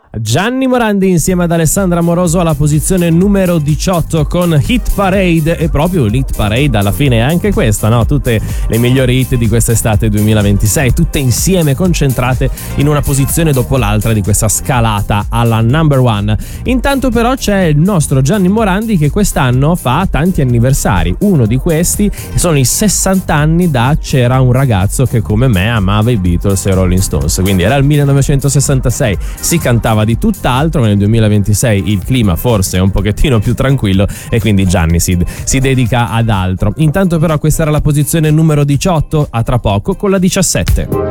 Gianni Morandi insieme ad Alessandra Moroso alla posizione numero 18 con Hit Parade, e proprio l'Hit Parade alla fine è anche questa, no? Tutte le migliori hit di quest'estate 2026, tutte insieme concentrate in una posizione dopo l'altra di questa scalata alla number one. Intanto però c'è il nostro Gianni Morandi che quest'anno fa tanti anniversari. Uno di questi sono i 60 anni da C'era un ragazzo che come me amava i Beatles e Rolling Stones, quindi era il 1966, si cantava di tutt'altro, ma nel 2026 il clima forse è un pochettino più tranquillo e quindi Gianni si dedica ad altro. Intanto però questa era la posizione numero 18, a tra poco con la 17.